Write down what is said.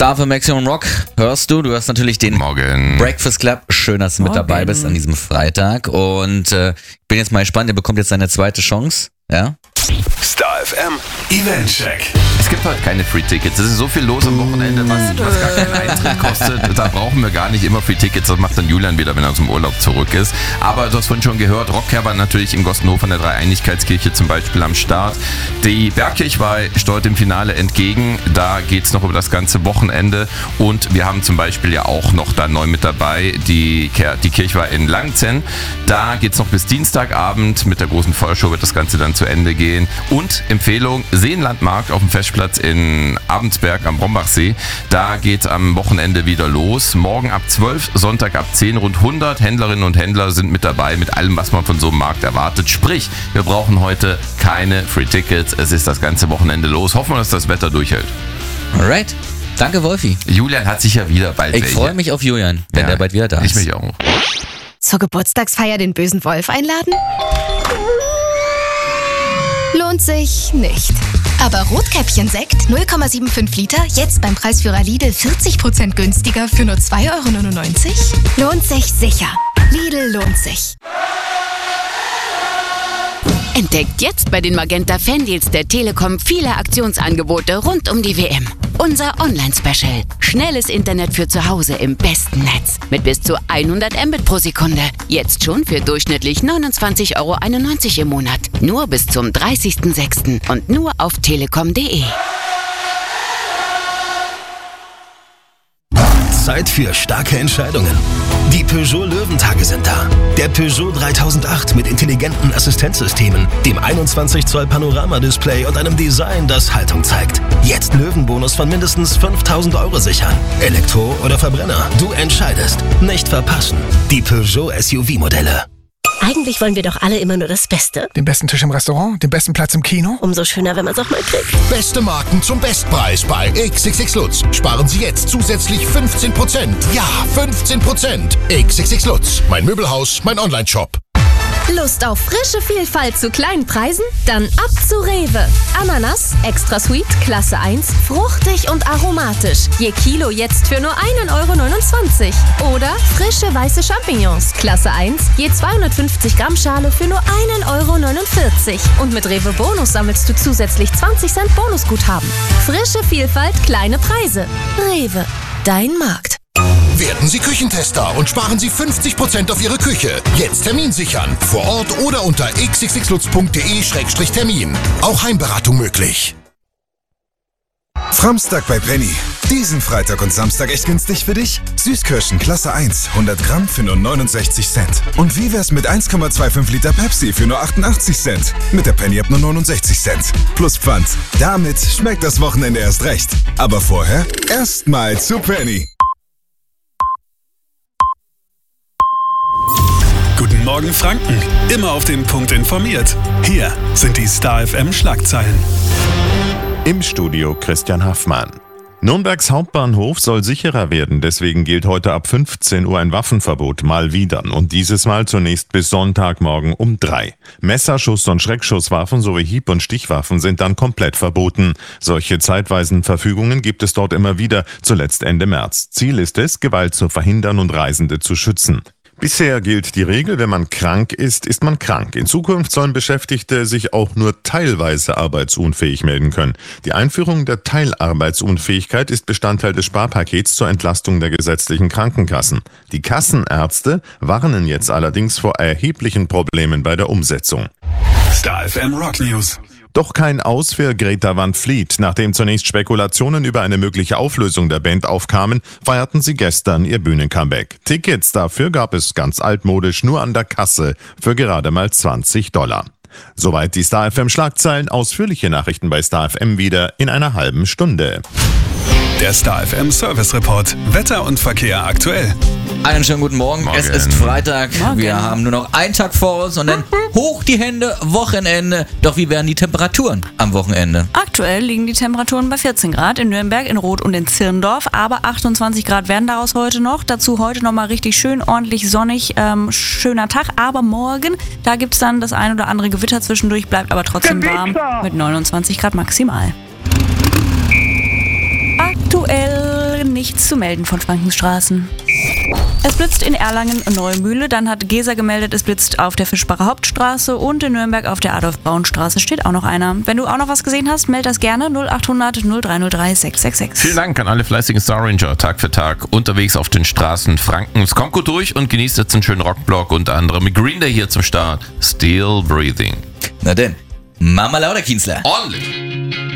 Star für Maximum Rock hörst du. Du hörst natürlich den Morgen. Breakfast Club. Schön, dass du mit dabei bist an diesem Freitag. Und ich bin jetzt mal gespannt, ihr bekommt jetzt seine zweite Chance. Ja? Star FM Event Check. Es gibt heute keine Free-Tickets. Es ist so viel los am Wochenende, was gar keinen Eintritt kostet. Da brauchen wir gar nicht immer Free-Tickets. Das macht dann Julian wieder, wenn er aus dem Urlaub zurück ist. Aber du hast vorhin schon gehört, Rockherr war natürlich in Gostenhof an der Dreieinigkeitskirche zum Beispiel am Start. Die Bergkirchweih steuert im Finale entgegen. Da geht es noch über das ganze Wochenende. Und wir haben zum Beispiel ja auch noch da neu mit dabei die Kirchweih in Langzenn. Da geht es noch bis Dienstagabend. Mit der großen Feuershow wird das Ganze dann zu Ende gehen. Und Empfehlung, Seenlandmarkt auf dem Festplatz in Abendsberg am Brombachsee. Da geht am Wochenende wieder los. Morgen ab 12, Sonntag ab 10. Rund 100 Händlerinnen und Händler sind mit dabei mit allem, was man von so einem Markt erwartet. Sprich, wir brauchen heute keine Free-Tickets. Es ist das ganze Wochenende los. Hoffen wir, dass das Wetter durchhält. Alright. Danke, Wolfi. Julian hat sich ja wieder bald Ich freue mich auf Julian, wenn der bald wieder da ist. Ich mich auch. Zur Geburtstagsfeier den bösen Wolf einladen? Lohnt sich nicht. Aber Rotkäppchen-Sekt 0,75 Liter, jetzt beim Preisführer Lidl 40% günstiger für nur 2,99 €? Lohnt sich sicher. Lidl lohnt sich. Entdeckt jetzt bei den Magenta Fandeals der Telekom viele Aktionsangebote rund um die WM. Unser Online-Special. Schnelles Internet für zu Hause im besten Netz. Mit bis zu 100 Mbit pro Sekunde. Jetzt schon für durchschnittlich 29,91 € im Monat. Nur bis zum 30.06. und nur auf telekom.de. Zeit für starke Entscheidungen. Die Peugeot Löwentage sind da. Der Peugeot 3008 mit intelligenten Assistenzsystemen, dem 21 Zoll Panoramadisplay und einem Design, das Haltung zeigt. Jetzt Löwenbonus von mindestens 5.000 € sichern. Elektro oder Verbrenner, du entscheidest. Nicht verpassen. Die Peugeot SUV-Modelle. Eigentlich wollen wir doch alle immer nur das Beste. Den besten Tisch im Restaurant, den besten Platz im Kino. Umso schöner, wenn man es auch mal kriegt. Beste Marken zum Bestpreis bei XXX Lutz. Sparen Sie jetzt zusätzlich 15%. Ja, 15%. XXX Lutz. Mein Möbelhaus, mein Onlineshop. Lust auf frische Vielfalt zu kleinen Preisen? Dann ab zu Rewe. Ananas, extra sweet, Klasse 1, fruchtig und aromatisch. Je Kilo jetzt für nur 1,29 € Oder frische weiße Champignons, Klasse 1, je 250 Gramm Schale für nur 1,49 € Und mit Rewe Bonus sammelst du zusätzlich 20 Cent Bonusguthaben. Frische Vielfalt, kleine Preise. Rewe, dein Markt. Werden Sie Küchentester und sparen Sie 50% auf Ihre Küche. Jetzt Termin sichern. Vor Ort oder unter xxxlutz.de/termin. Auch Heimberatung möglich. Framstag bei Penny. Diesen Freitag und Samstag echt günstig für dich? Süßkirschen Klasse 1, 100 Gramm für nur 69 Cent. Und wie wär's mit 1,25 Liter Pepsi für nur 88 Cent? Mit der Penny ab nur 69 Cent. Plus Pfand. Damit schmeckt das Wochenende erst recht. Aber vorher erstmal zu Penny. Guten Morgen Franken. Immer auf den Punkt informiert. Hier sind die Star FM Schlagzeilen. Im Studio Christian Haffmann. Nürnbergs Hauptbahnhof soll sicherer werden, deswegen gilt heute ab 15 Uhr ein Waffenverbot mal wieder und dieses Mal zunächst bis Sonntagmorgen um 3. Messer-, Schuss- und Schreckschusswaffen sowie Hieb- und Stichwaffen sind dann komplett verboten. Solche zeitweisen Verfügungen gibt es dort immer wieder, zuletzt Ende März. Ziel ist es, Gewalt zu verhindern und Reisende zu schützen. Bisher gilt die Regel, wenn man krank ist, ist man krank. In Zukunft sollen Beschäftigte sich auch nur teilweise arbeitsunfähig melden können. Die Einführung der Teilarbeitsunfähigkeit ist Bestandteil des Sparpakets zur Entlastung der gesetzlichen Krankenkassen. Die Kassenärzte warnen jetzt allerdings vor erheblichen Problemen bei der Umsetzung. Star FM Rock News. Doch kein Aus für Greta Van Fleet. Nachdem zunächst Spekulationen über eine mögliche Auflösung der Band aufkamen, feierten sie gestern ihr Bühnencomeback. Tickets dafür gab es ganz altmodisch nur an der Kasse für gerade mal $20. Soweit die Star FM Schlagzeilen. Ausführliche Nachrichten bei Star FM wieder in einer halben Stunde. Der Star FM Service Report. Wetter und Verkehr aktuell. Einen schönen guten Morgen. Es ist Freitag. Wir haben nur noch einen Tag vor uns und dann hoch die Hände, Wochenende. Doch wie werden die Temperaturen am Wochenende? Aktuell liegen die Temperaturen bei 14 Grad in Nürnberg, in Roth und in Zirndorf. Aber 28 Grad werden daraus heute noch. Dazu heute nochmal richtig schön, ordentlich sonnig, schöner Tag. Aber morgen, da gibt es dann das ein oder andere Gewitter zwischendurch, bleibt aber trotzdem warm mit 29 Grad maximal. Aktuell nichts zu melden von Frankenstraßen. Es blitzt in Erlangen Neumühle, dann hat Gesa gemeldet, es blitzt auf der Fischbacher Hauptstraße und in Nürnberg auf der Adolf-Braun-Straße steht auch noch einer. Wenn du auch noch was gesehen hast, meld das gerne 0800 0303 666. Vielen Dank an alle fleißigen Star Ranger, Tag für Tag unterwegs auf den Straßen Frankens. Kommt gut durch und genießt jetzt einen schönen Rockblock, unter anderem mit Green Day hier zum Start. Still Breathing. Na denn, Mama lauter, Kienzler. Ordentlich.